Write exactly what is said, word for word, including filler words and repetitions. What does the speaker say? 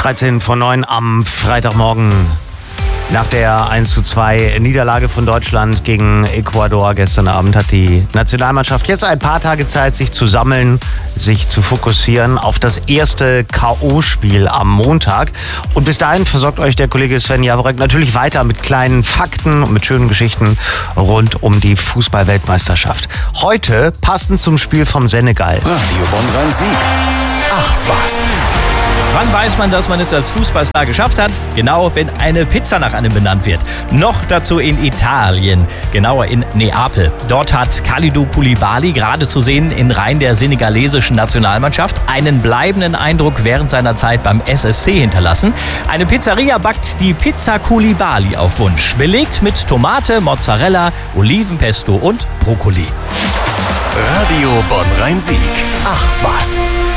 dreizehn vor neun am Freitagmorgen. Nach der eins zu zwei Niederlage von Deutschland gegen Ecuador gestern Abend hat die Nationalmannschaft jetzt ein paar Tage Zeit, sich zu sammeln, sich zu fokussieren auf das erste K O-Spiel am Montag. Und bis dahin versorgt euch der Kollege Sven Jaworek natürlich weiter mit kleinen Fakten und mit schönen Geschichten rund um die Fußball-Weltmeisterschaft. Heute passend zum Spiel vom Senegal. Radio Bonn-Rhein-Sieg. Ach was. Wann weiß man, dass man es als Fußballstar geschafft hat? Genau, wenn eine Pizza nach einem benannt wird. Noch dazu in Italien, genauer in Neapel. Dort hat Kalidou Koulibaly, gerade zu sehen in Reihen der senegalesischen Nationalmannschaft, einen bleibenden Eindruck während seiner Zeit beim S S C hinterlassen. Eine Pizzeria backt die Pizza Koulibaly auf Wunsch, belegt mit Tomate, Mozzarella, Olivenpesto und Brokkoli. Radio Bonn-Rhein-Sieg. Ach was.